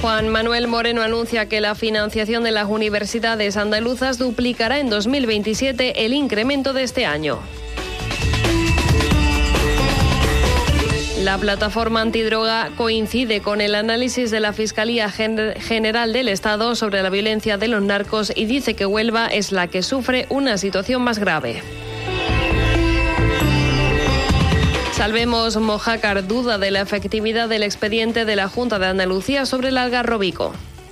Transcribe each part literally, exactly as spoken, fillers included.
Juan Manuel Moreno anuncia que la financiación de las universidades andaluzas duplicará en dos mil veintisiete el incremento de este año. La plataforma antidroga coincide con el análisis de la Fiscalía General del Estado sobre la violencia de los narcos y dice que Huelva es la que sufre una situación más grave. Salvemos Mojácar duda de la efectividad del expediente de la Junta de Andalucía sobre el algarrobico.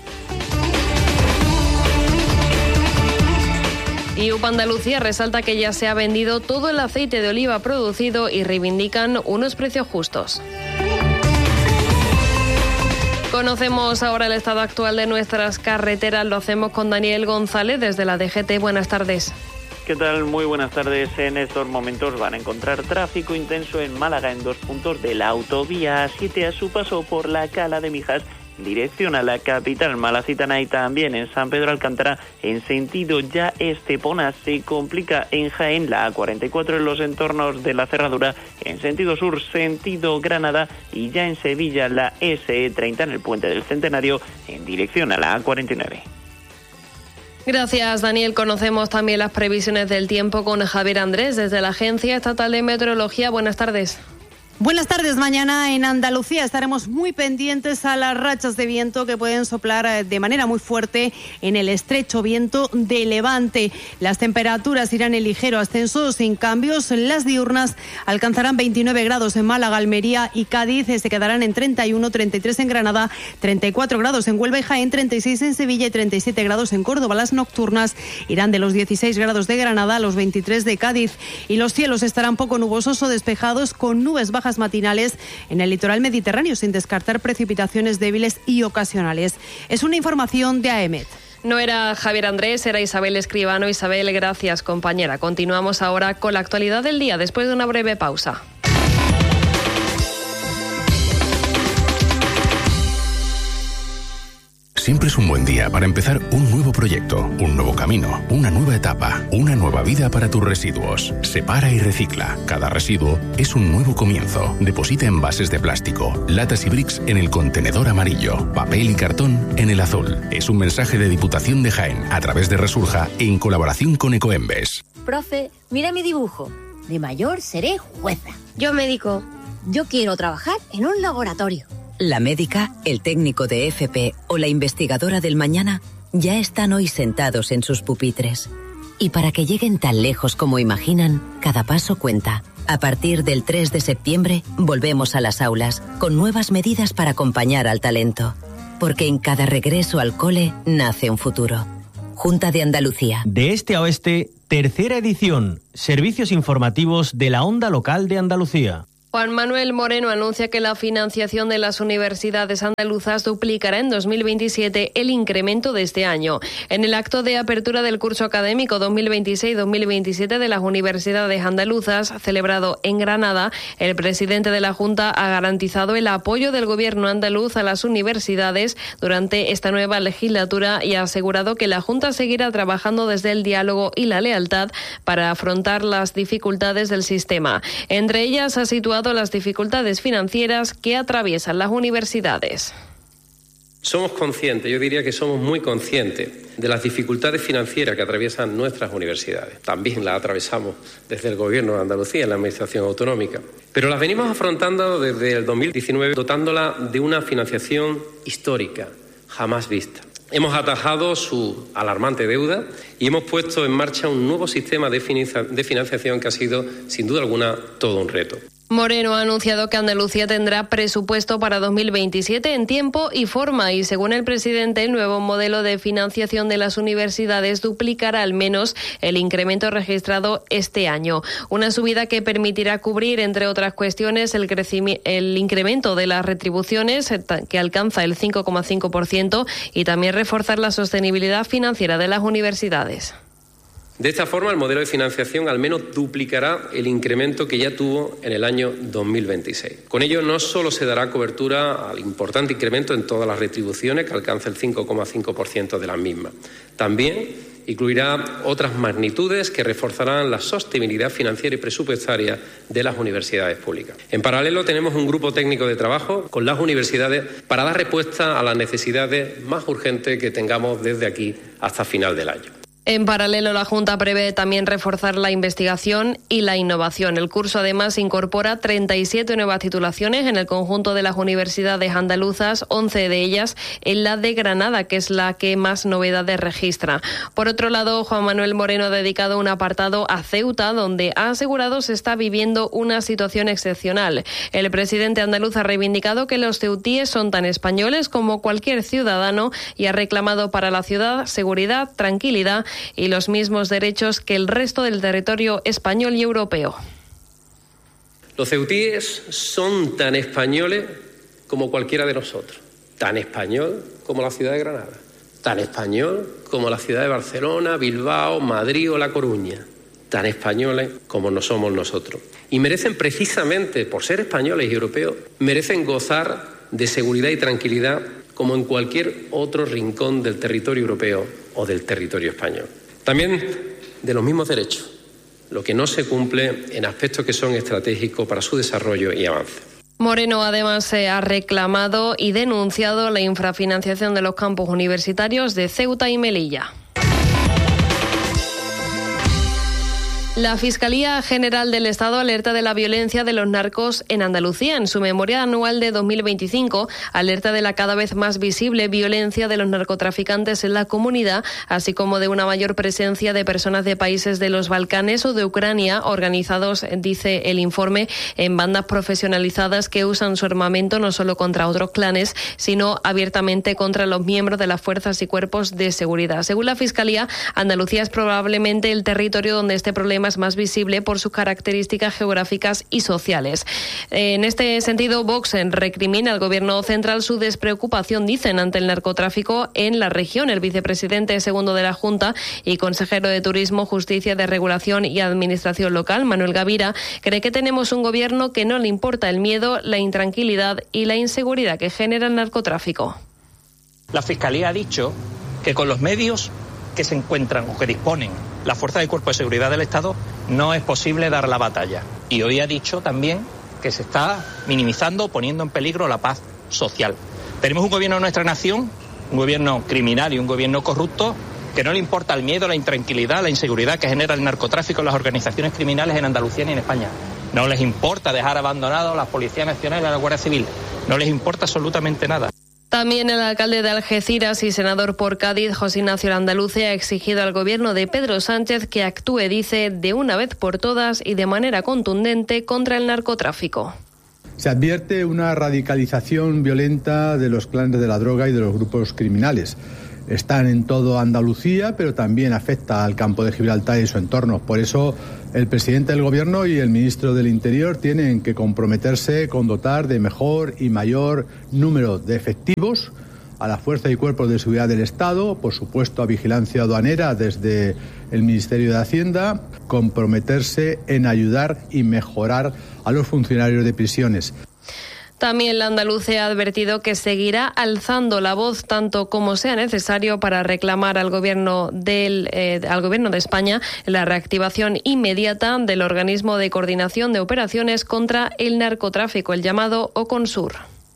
Y U P A Andalucía resalta que ya se ha vendido todo el aceite de oliva producido y reivindican unos precios justos. Conocemos ahora el estado actual de nuestras carreteras. Lo hacemos con Daniel González desde la D G T. Buenas tardes. ¿Qué tal? Muy buenas tardes. En estos momentos van a encontrar tráfico intenso en Málaga en dos puntos de la autovía A siete a su paso por la Cala de Mijas, dirección a la capital malacitana, y también en San Pedro Alcántara en sentido ya Estepona. Se complica en Jaén la A cuarenta y cuatro en los entornos de la Cerradura en sentido sur, sentido Granada, y ya en Sevilla la S E treinta en el Puente del Centenario en dirección a la A cuarenta y nueve. Gracias, Daniel. Conocemos también las previsiones del tiempo con Javier Andrés desde la Agencia Estatal de Meteorología. Buenas tardes. Buenas tardes. Mañana en Andalucía estaremos muy pendientes a las rachas de viento que pueden soplar de manera muy fuerte en el estrecho, viento de levante. Las temperaturas irán en ligero ascenso sin cambios. Las diurnas alcanzarán veintinueve grados en Málaga, Almería y Cádiz. Se quedarán en treinta y uno, treinta y tres en Granada, treinta y cuatro grados en Huelva y Jaén, treinta y seis en Sevilla y treinta y siete grados en Córdoba. Las nocturnas irán de los dieciséis grados de Granada a los veintitrés de Cádiz. Y los cielos estarán poco nubosos o despejados con nubes bajas matinales en el litoral mediterráneo, sin descartar precipitaciones débiles y ocasionales. Es una información de A E M E T. No era Javier Andrés, era Isabel Escribano. Isabel, gracias, compañera. Continuamos ahora con la actualidad del día después de una breve pausa. Siempre es un buen día para empezar un nuevo proyecto, un nuevo camino, una nueva etapa, una nueva vida para tus residuos. Separa y recicla. Cada residuo es un nuevo comienzo. Deposita envases de plástico, latas y bricks en el contenedor amarillo, papel y cartón en el azul. Es un mensaje de Diputación de Jaén a través de Resurja en colaboración con Ecoembes. Profe, mira mi dibujo. De mayor seré jueza. Yo médico. Yo quiero trabajar en un laboratorio. La médica, el técnico de F P o la investigadora del mañana ya están hoy sentados en sus pupitres. Y para que lleguen tan lejos como imaginan, cada paso cuenta. A partir del tres de septiembre, volvemos a las aulas, con nuevas medidas para acompañar al talento. Porque en cada regreso al cole nace un futuro. Junta de Andalucía. De este a oeste, tercera edición. Servicios informativos de la Onda Local de Andalucía. Juan Manuel Moreno anuncia que la financiación de las universidades andaluzas duplicará en dos mil veintisiete el incremento de este año. En el acto de apertura del curso académico dos mil veintiséis dos mil veintisiete de las universidades andaluzas, celebrado en Granada, el presidente de la Junta ha garantizado el apoyo del gobierno andaluz a las universidades durante esta nueva legislatura y ha asegurado que la Junta seguirá trabajando desde el diálogo y la lealtad para afrontar las dificultades del sistema. Entre ellas ha situado las dificultades financieras que atraviesan las universidades. Somos conscientes, yo diría que somos muy conscientes de las dificultades financieras que atraviesan nuestras universidades. También las atravesamos desde el Gobierno de Andalucía, en la Administración Autonómica. Pero las venimos afrontando desde el dos mil diecinueve, dotándola de una financiación histórica, jamás vista. Hemos atajado su alarmante deuda y hemos puesto en marcha un nuevo sistema de financiación que ha sido, sin duda alguna, todo un reto. Moreno ha anunciado que Andalucía tendrá presupuesto para dos mil veintisiete en tiempo y forma y, según el presidente, el nuevo modelo de financiación de las universidades duplicará al menos el incremento registrado este año. Una subida que permitirá cubrir, entre otras cuestiones, el, crecimiento, el incremento de las retribuciones, que alcanza el cinco coma cinco por ciento, y también reforzar la sostenibilidad financiera de las universidades. De esta forma, el modelo de financiación al menos duplicará el incremento que ya tuvo en el año dos mil veintiséis. Con ello, no solo se dará cobertura al importante incremento en todas las retribuciones, que alcanza el cinco coma cinco por ciento de las mismas. También incluirá otras magnitudes que reforzarán la sostenibilidad financiera y presupuestaria de las universidades públicas. En paralelo, tenemos un grupo técnico de trabajo con las universidades para dar respuesta a las necesidades más urgentes que tengamos desde aquí hasta final del año. En paralelo, la Junta prevé también reforzar la investigación y la innovación. El curso, además, incorpora treinta y siete nuevas titulaciones en el conjunto de las universidades andaluzas, once de ellas en la de Granada, que es la que más novedades registra. Por otro lado, Juan Manuel Moreno ha dedicado un apartado a Ceuta, donde ha asegurado se está viviendo una situación excepcional. El presidente andaluz ha reivindicado que los ceutíes son tan españoles como cualquier ciudadano y ha reclamado para la ciudad seguridad, tranquilidad y los mismos derechos que el resto del territorio español y europeo. Los ceutíes son tan españoles como cualquiera de nosotros, tan español como la ciudad de Granada, tan español como la ciudad de Barcelona, Bilbao, Madrid o La Coruña, tan españoles como no somos nosotros. Y merecen, precisamente por ser españoles y europeos, merecen gozar de seguridad y tranquilidad como en cualquier otro rincón del territorio europeo o del territorio español. También de los mismos derechos, lo que no se cumple en aspectos que son estratégicos para su desarrollo y avance. Moreno además se ha reclamado y denunciado la infrafinanciación de los campus universitarios de Ceuta y Melilla. La Fiscalía General del Estado alerta de la violencia de los narcos en Andalucía. En su memoria anual de dos mil veinticinco, alerta de la cada vez más visible violencia de los narcotraficantes en la comunidad, así como de una mayor presencia de personas de países de los Balcanes o de Ucrania, organizados, dice el informe, en bandas profesionalizadas que usan su armamento no solo contra otros clanes, sino abiertamente contra los miembros de las fuerzas y cuerpos de seguridad. Según la Fiscalía, Andalucía es probablemente el territorio donde este problema es más visible por sus características geográficas y sociales. En este sentido, Vox recrimina al Gobierno central su despreocupación, dicen, ante el narcotráfico en la región. El vicepresidente segundo de la Junta y consejero de Turismo, Justicia, Desregulación y Administración Local, Manuel Gavira, cree que tenemos un Gobierno que no le importa el miedo, la intranquilidad y la inseguridad que genera el narcotráfico. La Fiscalía ha dicho que con los medios que se encuentran o que disponen la Fuerza de Cuerpo de Seguridad del Estado no es posible dar la batalla. Y hoy ha dicho también que se está minimizando, poniendo en peligro la paz social. Tenemos un gobierno de nuestra nación, un gobierno criminal y un gobierno corrupto, que no le importa el miedo, la intranquilidad, la inseguridad que genera el narcotráfico en las organizaciones criminales en Andalucía ni en España. No les importa dejar abandonados a la Policía Nacional y a la Guardia Civil. No les importa absolutamente nada. También el alcalde de Algeciras y senador por Cádiz, José Ignacio Landaluce, ha exigido al gobierno de Pedro Sánchez que actúe, dice, de una vez por todas y de manera contundente contra el narcotráfico. Se advierte una radicalización violenta de los clanes de la droga y de los grupos criminales. Están en todo Andalucía, pero también afecta al campo de Gibraltar y su entorno. Por eso el presidente del Gobierno y el ministro del Interior tienen que comprometerse con dotar de mejor y mayor número de efectivos a la Fuerza y Cuerpos de Seguridad del Estado, por supuesto a vigilancia aduanera desde el Ministerio de Hacienda, comprometerse en ayudar y mejorar a los funcionarios de prisiones. También Landaluce ha advertido que seguirá alzando la voz tanto como sea necesario para reclamar al gobierno del eh, al gobierno de España la reactivación inmediata del organismo de coordinación de operaciones contra el narcotráfico, el llamado OCONSUR.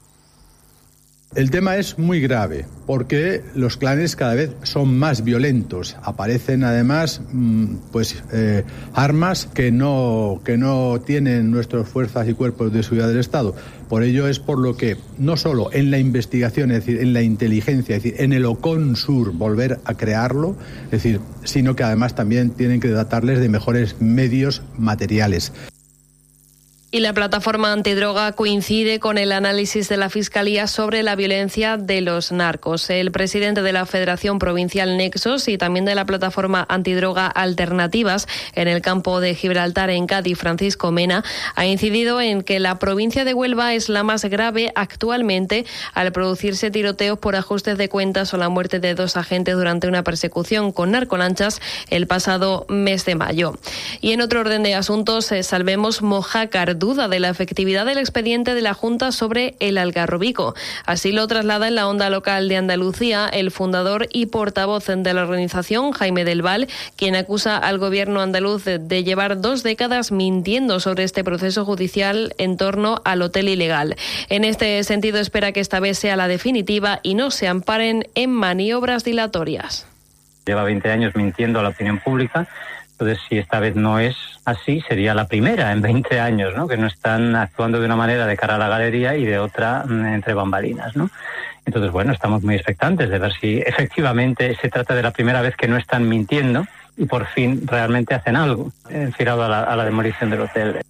El tema es muy grave porque los clanes cada vez son más violentos. Aparecen además pues eh, armas que no que no tienen nuestras fuerzas y cuerpos de seguridad del Estado. Por ello es por lo que no solo en la investigación, es decir, en la inteligencia, es decir, en el OCONSUR volver a crearlo, es decir, sino que además también tienen que dotarles de mejores medios materiales. Y la plataforma antidroga coincide con el análisis de la Fiscalía sobre la violencia de los narcos. El presidente de la Federación Provincial Nexos y también de la plataforma antidroga Alternativas en el campo de Gibraltar en Cádiz, Francisco Mena, ha incidido en que la provincia de Huelva es la más grave actualmente al producirse tiroteos por ajustes de cuentas o la muerte de dos agentes durante una persecución con narcolanchas el pasado mes de mayo. Y en otro orden de asuntos, Salvemos Mojácar, duda de la efectividad del expediente de la Junta sobre el Algarrobico. Así lo traslada en la Onda Local de Andalucía el fundador y portavoz de la organización, Jaime del Val, quien acusa al gobierno andaluz de llevar dos décadas mintiendo sobre este proceso judicial en torno al hotel ilegal. En este sentido, espera que esta vez sea la definitiva y no se amparen en maniobras dilatorias. Lleva veinte años mintiendo a la opinión pública. Entonces, si esta vez no es así, sería la primera en veinte años, ¿no? Que no están actuando de una manera de cara a la galería y de otra entre bambalinas, ¿no? Entonces, bueno, estamos muy expectantes de ver si efectivamente se trata de la primera vez que no están mintiendo y por fin realmente hacen algo enfilado a la, a la demolición del hotel.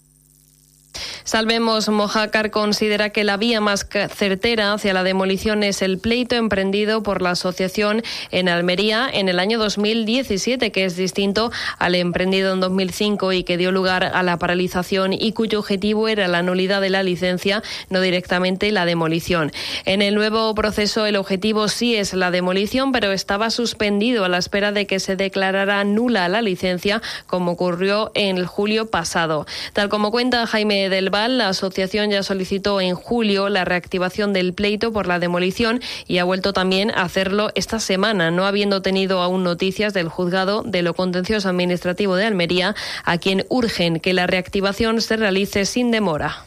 Salvemos Mojácar considera que la vía más certera hacia la demolición es el pleito emprendido por la asociación en Almería en el año dos mil diecisiete, que es distinto al emprendido en dos mil cinco y que dio lugar a la paralización y cuyo objetivo era la nulidad de la licencia, no directamente la demolición. En el nuevo proceso el objetivo sí es la demolición, pero estaba suspendido a la espera de que se declarara nula la licencia, como ocurrió en el julio pasado. Tal como cuenta Jaime del Val, la asociación ya solicitó en julio la reactivación del pleito por la demolición y ha vuelto también a hacerlo esta semana, no habiendo tenido aún noticias del juzgado de lo contencioso administrativo de Almería, a quien urgen que la reactivación se realice sin demora.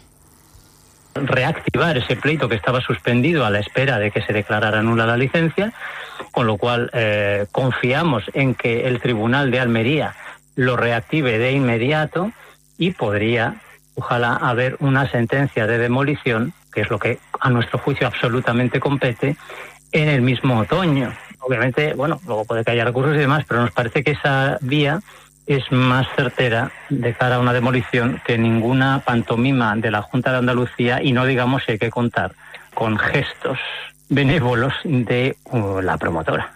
Reactivar ese pleito que estaba suspendido a la espera de que se declarara nula la licencia, con lo cual eh, confiamos en que el Tribunal de Almería lo reactive de inmediato y podría, ojalá, haber una sentencia de demolición, que es lo que a nuestro juicio absolutamente compete, en el mismo otoño. Obviamente, bueno, luego puede que haya recursos y demás, pero nos parece que esa vía es más certera de cara a una demolición que ninguna pantomima de la Junta de Andalucía, y no digamos si hay que contar con gestos benévolos de uh, la promotora.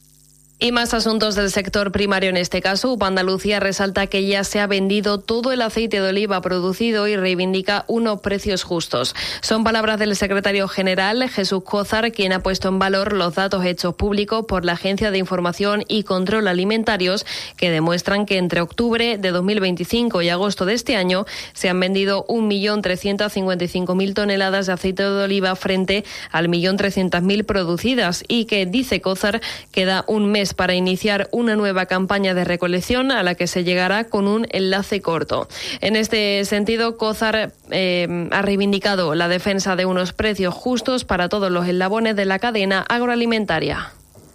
Y más asuntos del sector primario en este caso. U P A Andalucía resalta que ya se ha vendido todo el aceite de oliva producido y reivindica unos precios justos. Son palabras del secretario general, Jesús Cózar, quien ha puesto en valor los datos hechos públicos por la Agencia de Información y Control Alimentarios, que demuestran que entre octubre de dos mil veinticinco y agosto de este año se han vendido un millón trescientas cincuenta y cinco mil toneladas de aceite de oliva frente al millón trescientas mil producidas, y que, dice Cózar, queda un mes para iniciar una nueva campaña de recolección a la que se llegará con un enlace corto. En este sentido, Cózar eh, ha reivindicado la defensa de unos precios justos para todos los eslabones de la cadena agroalimentaria.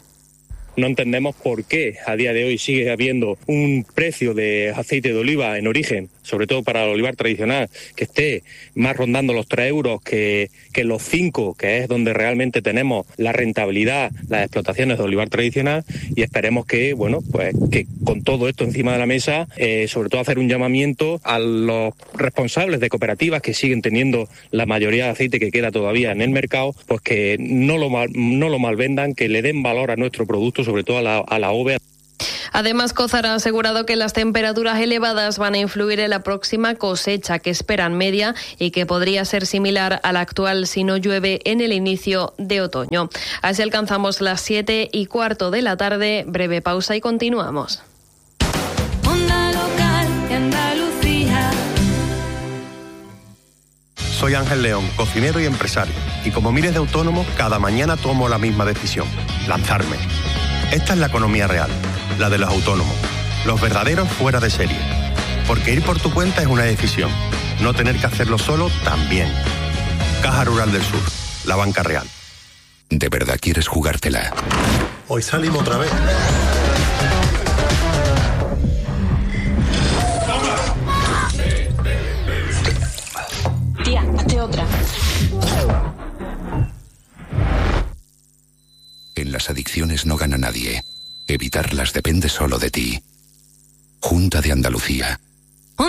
No entendemos por qué a día de hoy sigue habiendo un precio de aceite de oliva en origen, sobre todo para el olivar tradicional, que esté más rondando los tres euros que, que los cinco, que es donde realmente tenemos la rentabilidad, las explotaciones de olivar tradicional, y esperemos que, bueno, pues que con todo esto encima de la mesa, eh, sobre todo hacer un llamamiento a los responsables de cooperativas que siguen teniendo la mayoría de aceite que queda todavía en el mercado, pues que no lo mal, no lo malvendan, que le den valor a nuestro producto, sobre todo a la, a la ove. Además, Cózar ha asegurado que las temperaturas elevadas van a influir en la próxima cosecha, que esperan media y que podría ser similar a la actual si no llueve en el inicio de otoño. Así alcanzamos las siete y cuarto de la tarde. Breve pausa y continuamos. Onda Local de Andalucía. Soy Ángel León, cocinero y empresario. Y como miles de autónomos, cada mañana tomo la misma decisión: lanzarme. Esta es la economía real, la de los autónomos, los verdaderos fuera de serie. Porque ir por tu cuenta es una decisión, no tener que hacerlo solo también. Caja Rural del Sur, la banca real. ¿De verdad quieres jugártela? Hoy salimos otra vez. Tía, hazte otra. En las adicciones no gana nadie. Evitarlas depende solo de ti. Junta de Andalucía.